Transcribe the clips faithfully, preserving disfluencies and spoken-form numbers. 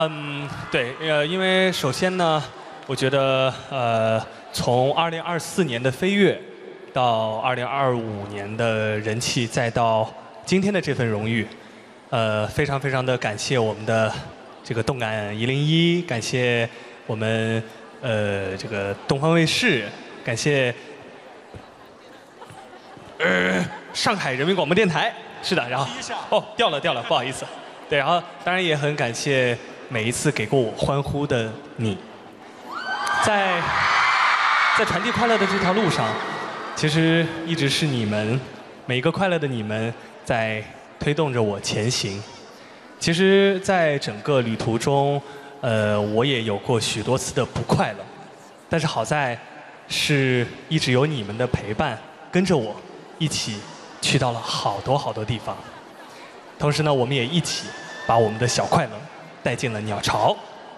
嗯，对，呃，因为首先呢，我觉得呃，从二零二四年的飞跃，到二零二五年的人气，再到今天的这份荣誉，呃，非常非常的感谢我们的这个动感一零一，感谢我们呃这个东方卫视，感谢呃上海人民广播电台，是的，然后哦掉了掉了，不好意思，对，然后当然也很感谢每一次给过我欢呼的你，在在传递快乐的这条路上，其实一直是你们每一个快乐的你们在推动着我前行。其实，在整个旅途中，呃，我也有过许多次的不快乐，但是好在是一直有你们的陪伴，跟着我一起去到了好多好多地方。同时呢，我们也一起把我们的小快乐带进了鸟巢。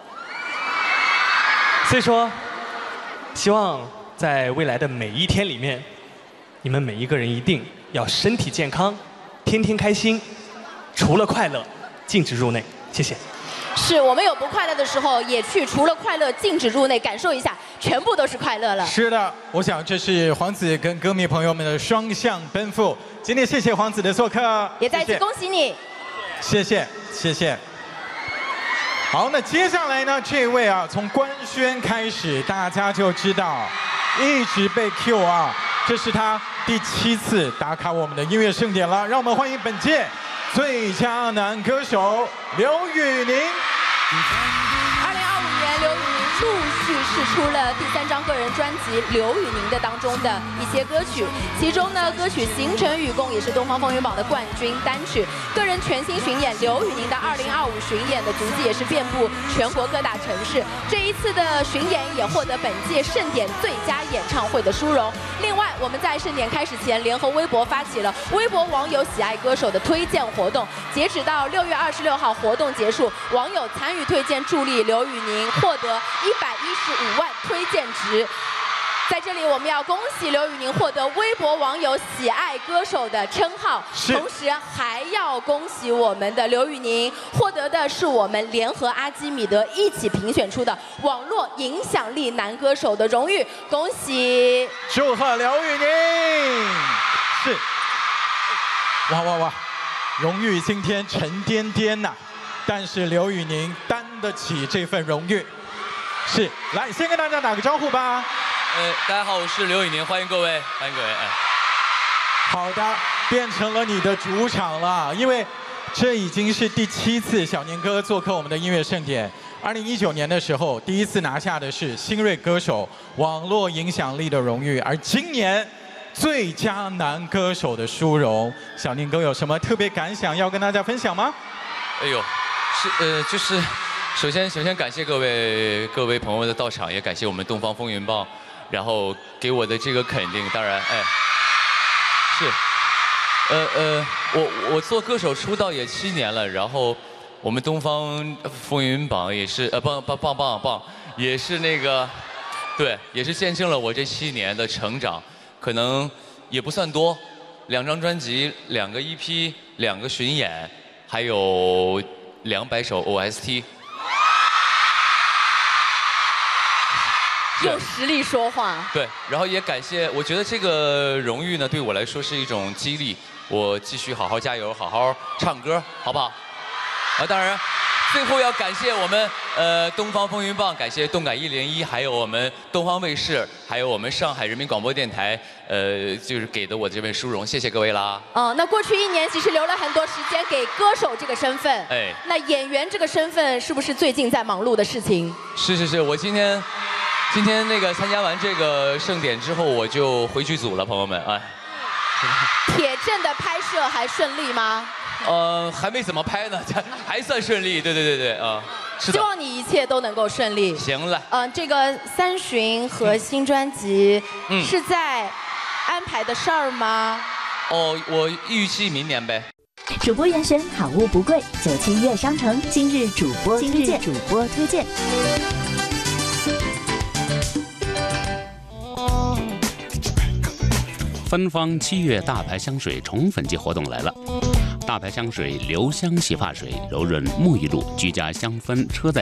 所以说，希望在未来的每一天里面，你们每一个人一定要身体健康，天天开心，除了快乐，禁止入内。谢谢。 是我们有不快乐的时候，也去除了快乐，禁止入内，感受一下，全部都是快乐了。 是的，我想这是黄子跟歌迷朋友们的双向奔赴。今天谢谢黄子的做客， 也再次恭喜你。 谢谢，谢谢。好，那接下来呢？这位啊，从官宣开始，大家就知道，一直被 Q 啊，这是他第七次打卡我们的音乐盛典了。让我们欢迎本届最佳男歌手刘宇宁。 二零二五年，刘宇宁陆续释出了第三张个人专辑《刘宇宁》的当中的一些歌曲，其中呢，歌曲《行程与共》也是东方风云榜的冠军单曲。个人全新巡演，刘宇宁的二零二五巡演的足迹也是遍布全国各大城市。这一次的巡演也获得本届盛典最佳演唱会的殊荣。另外，我们在盛典开始前，联合微博发起了微博网友喜爱歌手的推荐活动，截止到六月二十六号，活动结束，网友参与推荐助力刘宇宁，获得一百一十五万推荐值。在这里，我们要恭喜刘宇宁获得微博网友喜爱歌手的称号，同时还要恭喜我们的刘宇宁获得的是我们联合阿基米德一起评选出的网络影响力男歌手的荣誉，恭喜！ 祝贺刘宇宁！是，哇哇哇，荣誉今天沉甸甸呐、啊，但是刘宇宁担得起这份荣誉。是，来先跟大家打个招呼吧。 呃，大家好，我是刘宇宁，欢迎各位，欢迎各位。哎， 好的，变成了你的主场了，因为这已经是第七次小年哥做客我们的音乐盛典。二零一九年的时候，第一次拿下的是新锐歌手网络影响力的荣誉，而今年最佳男歌手的殊荣，小年哥有什么特别感想要跟大家分享吗？ 哎呦，是呃，就是。首先，首先感谢各位各位朋友的到场，也感谢我们东方风云榜，然后给我的这个肯定。当然，哎，是，呃呃，我我做歌手出道也七年了，然后我们东方风云榜也是呃棒棒棒棒棒，也是那个，对，也是见证了我这七年的成长，可能也不算多，两张专辑，两个 E P， 两个巡演，还有两百首 O S T。 用实力说话。 对，然后也感谢，我觉得这个荣誉呢，对我来说是一种激励，我继续好好加油，好好唱歌，好不好？啊，当然，最后要感谢我们呃东方风云榜，感谢动感一零一，还有我们东方卫视，还有我们上海人民广播电台，呃，就是给的我这份殊荣，谢谢各位啦。 哦，那过去一年其实留了很多时间给歌手这个身份， 哎， 那演员这个身份是不是最近在忙碌的事情？ 是是是，我今天。今天那个参加完这个盛典之后，我就回剧组了，朋友们，哎。 铁证的拍摄还顺利吗？ 呃，还没怎么拍呢，还算顺利，对对对对啊。是的。 希望你一切都能够顺利。 行了。 嗯、呃，这个三巡和新专辑、嗯、是在安排的事儿吗？ 哦，我预计明年呗。 主播严选好物不贵，九七音乐商城今日主播今日主播推荐。 芬芳七月大牌香水宠粉季活动来了， 大牌香水留香洗发水，柔润沐浴露，居家香氛车载